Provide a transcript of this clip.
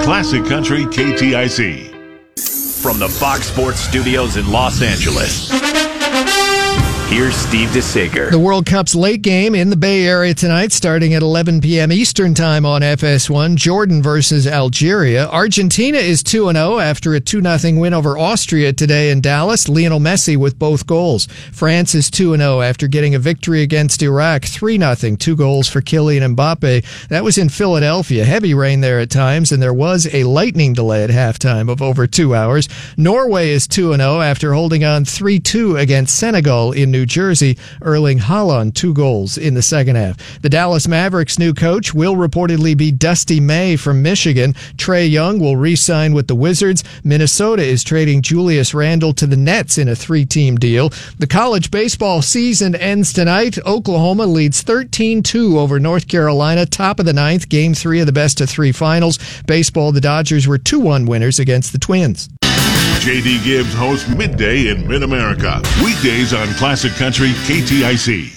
Classic Country KTIC. From the Fox Sports Studios in Los Angeles, here's Steve DeSager. The World Cup's late game in the Bay Area tonight, starting at 11 p.m. Eastern Time on FS1. Jordan versus Algeria. Argentina is 2-0 after a 2-0 win over Austria today in Dallas. Lionel Messi with both goals. France is 2-0 after getting a victory against Iraq, 3-0, 2 goals for Kylian Mbappe. That was in Philadelphia. Heavy rain there at times, and there was a lightning delay at halftime of over 2 hours. Norway is 2-0 after holding on 3-2 against Senegal in New Jersey. Erling Haaland, 2 goals in the second half. The Dallas Mavericks' new coach will reportedly be Dusty May from Michigan. Trae Young will re-sign with the Wizards. Minnesota is trading Julius Randle to the Nets in a 3-team deal. The college baseball season ends tonight. Oklahoma leads 13-2 over North Carolina, top of the ninth, game 3 of the best-of-3 finals. Baseball, the Dodgers were 2-1 winners against the Twins. J.D. Gibbs hosts Midday in Mid-America. Weekdays on Classic Country KTIC.